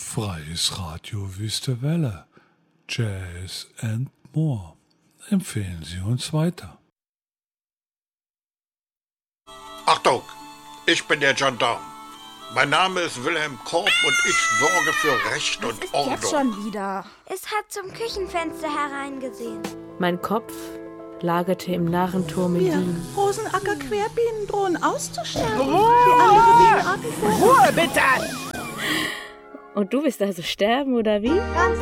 Freies Radio Wüste Welle. Jazz and more. Empfehlen Sie uns weiter. Achtung, ich bin der Gendarm. Mein Name ist Wilhelm Korb und ich sorge für Recht und Ordnung. Jetzt schon wieder. Es hat zum Küchenfenster hereingesehen. Mein Kopf lagerte im Narrenturm in Wien. Rosenacker Querbienen drohen auszusterben. Wie andere Bienenarten vor. Ruhe bitte! Und du willst also sterben, oder wie? Ganz